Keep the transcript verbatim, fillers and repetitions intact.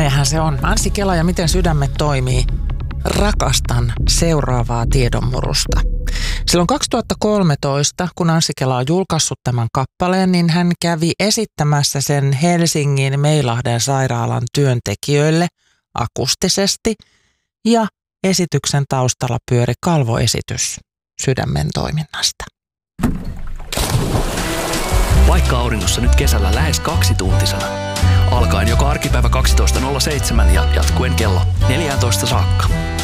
näinhän se on. Anssi Kela ja Miten sydämet toimii. Rakastan seuraavaa tiedonmurusta. Silloin kaksituhattakolmetoista, kun Anssi Kela on julkaissut tämän kappaleen, niin hän kävi esittämässä sen Helsingin Meilahden sairaalan työntekijöille akustisesti ja esityksen taustalla pyöri kalvoesitys sydämen toiminnasta. Vaikka auringossa nyt kesällä lähes kaksituntisena. Alkaen joka arkipäivä kaksitoista nolla seitsemän ja jatkuen kello neljätoista saakka.